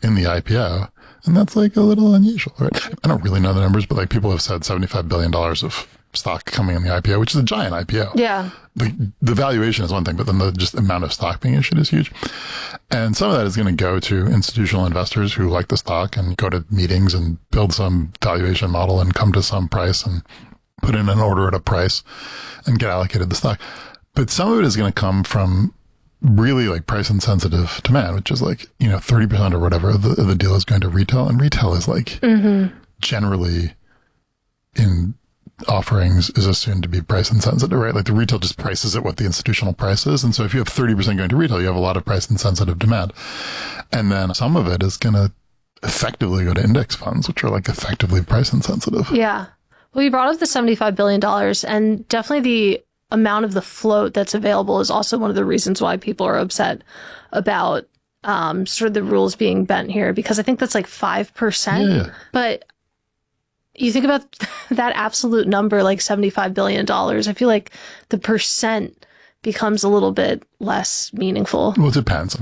in the IPO. And that's like a little unusual, right? I don't really know the numbers, but like people have said $75 billion of stock coming in the IPO, which is a giant IPO. Yeah. Like the valuation is one thing, but then the just amount of stock being issued is huge. And some of that is going to go to institutional investors who like the stock and go to meetings and build some valuation model and come to some price and put in an order at a price and get allocated the stock. But some of it is going to come from really like price insensitive demand, which is like, 30% or whatever of the deal is going to retail. And retail is like generally in offerings is assumed to be price insensitive, right? Like the retail just prices at what the institutional price is. And so if you have 30% going to retail, you have a lot of price insensitive demand. And then some of it is going to effectively go to index funds, which are like effectively price insensitive. Yeah. Well, you brought up the $75 billion, and definitely the amount of the float that's available is also one of the reasons why people are upset about sort of the rules being bent here, because I think that's like 5%. Yeah. But you think about that absolute number, like $75 billion, I feel like the percent becomes a little bit less meaningful. Well, it depends.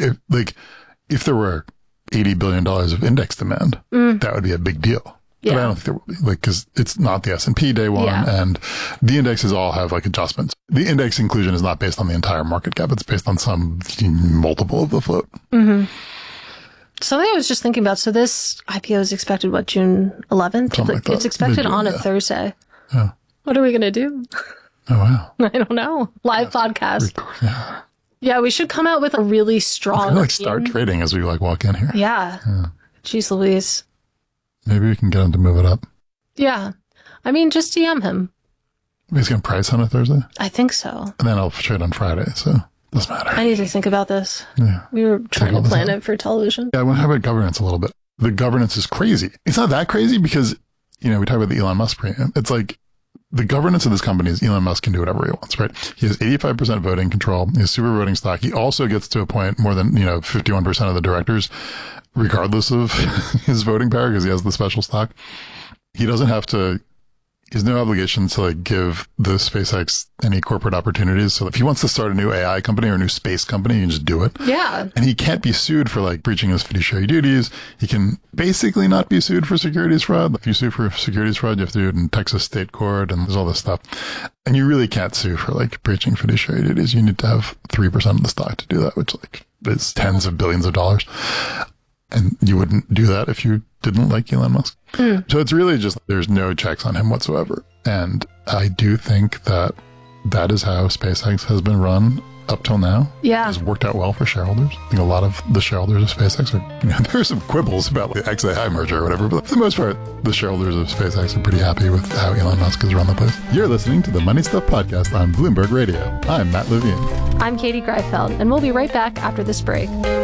If there were $80 billion of index demand, that would be a big deal. Yeah. But I don't think there will be, because it's not the S&P day one, and the indexes all have like adjustments. The index inclusion is not based on the entire market cap. It's based on some multiple of the float. Mm-hmm. Something I was just thinking about. So this IPO is expected, June 11th? Something like that. It's expected on a Thursday. Yeah. What are we going to do? Oh, wow. I don't know. Live podcast. Yeah, we should come out with a really strong... Like start trading as we like walk in here. Yeah. Jeez Louise. Maybe we can get him to move it up. Yeah. I mean, just DM him. He's going to price on a Thursday? I think so. And then I'll trade on Friday, so it doesn't matter. I need to think about this. Yeah. We were trying to plan it for television. Yeah, I want to have about governance a little bit. The governance is crazy. It's not that crazy because, we talk about the Elon Musk premium. It's like the governance of this company is Elon Musk can do whatever he wants, right? He has 85% voting control. He has super voting stock. He also gets to appoint more than, 51% of the directors, regardless of his voting power, because he has the special stock. He doesn't have to, he has no obligation to like give the SpaceX any corporate opportunities. So if he wants to start a new AI company or a new space company, he can just do it. Yeah. And he can't be sued for like breaching his fiduciary duties. He can basically not be sued for securities fraud. If you sue for securities fraud, you have to do it in Texas state court and there's all this stuff. And you really can't sue for like breaching fiduciary duties. You need to have 3% of the stock to do that, which like is tens of billions of dollars. And you wouldn't do that if you didn't like Elon Musk. So it's really just, there's no checks on him whatsoever. And I do think that that is how SpaceX has been run up till now. Yeah. It has worked out well for shareholders. I think a lot of the shareholders of SpaceX are, there are some quibbles about the XAI merger or whatever, but for the most part, the shareholders of SpaceX are pretty happy with how Elon Musk has run the place. You're listening to the Money Stuff Podcast on Bloomberg Radio. I'm Matt Levine. I'm Katie Greifeld, and we'll be right back after this break.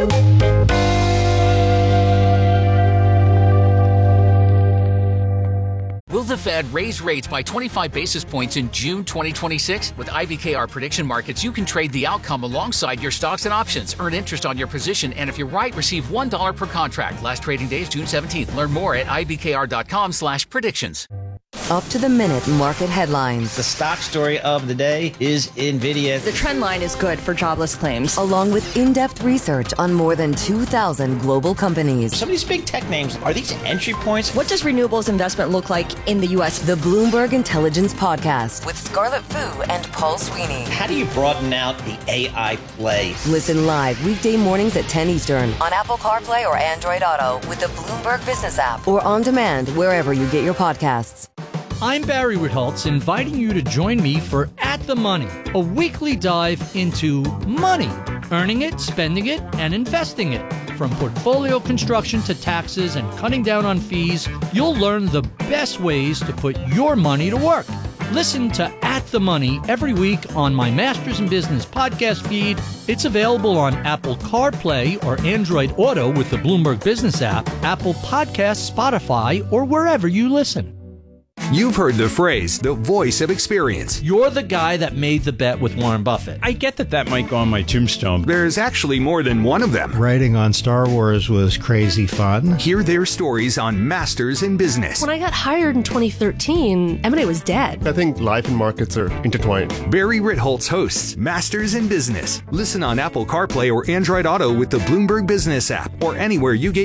Will the Fed raise rates by 25 basis points in June 2026? With IBKR Prediction Markets, you can trade the outcome alongside your stocks and options. Earn interest on your position, and if you're right, receive $1 per contract. Last trading day is June 17th. Learn more at ibkr.com/predictions. Up to the minute market headlines. The stock story of the day is NVIDIA. The trend line is good for jobless claims. Along with in-depth research on more than 2,000 global companies. Some of these big tech names, are these entry points? What does renewables investment look like in the U.S.? The Bloomberg Intelligence Podcast with Scarlett Fu and Paul Sweeney. How do you broaden out the AI play? Listen live weekday mornings at 10 Eastern on Apple CarPlay or Android Auto with the Bloomberg Business app or on demand wherever you get your podcasts. I'm Barry Ritholtz, inviting you to join me for At the Money, a weekly dive into money, earning it, spending it, and investing it. From portfolio construction to taxes and cutting down on fees, you'll learn the best ways to put your money to work. Listen to At the Money every week on my Masters in Business podcast feed. It's available on Apple CarPlay or Android Auto with the Bloomberg Business app, Apple Podcasts, Spotify, or wherever you listen. You've heard the phrase, the voice of experience. You're the guy that made the bet with Warren Buffett. I get that might go on my tombstone. There's actually more than one of them. Writing on Star Wars was crazy fun. Hear their stories on Masters in Business. When I got hired in 2013, M&A was dead. I think life and markets are intertwined. Barry Ritholtz hosts Masters in Business. Listen on Apple CarPlay or Android Auto with the Bloomberg Business app or anywhere you get